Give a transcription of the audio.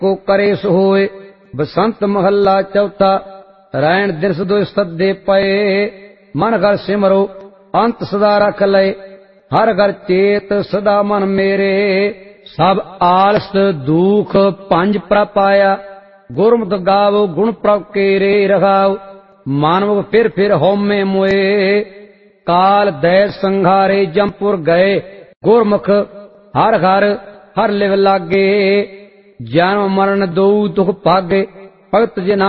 को करे सो होए। बसंत महला चौथा। रैन दिरस दो सदे पए, मन घर सिमरो अंत सदा रख लय। हर घर चेत सदा मन मेरे, सब आलस दुख पंज प्रपाया। गुरमुख गावो गुण प्रभ केरे रघाओ, मानव फिर होमे मोए। काल दैस संघारे जमपुर गए, गुरमुख हर घर हर लिव लागे। जन्म मरण दो दुख भागे, भगत जना